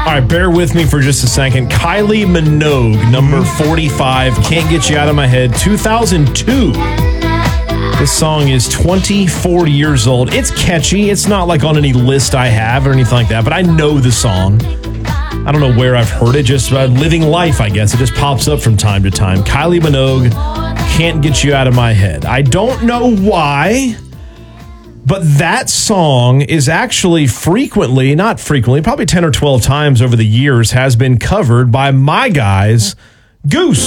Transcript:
right, bear with me for just a second. Kylie Minogue, number 45, Can't Get You Out of My Head, 2002. This song is 24 years old. It's catchy. It's not like on any list I have or anything like that, but I know the song. I don't know where I've heard it, just living life, I guess. It just pops up from time to time. Kylie Minogue, Can't Get You Out of My Head. I don't know why, but that song is actually not frequently, probably 10 or 12 times over the years, has been covered by my guys, Goose.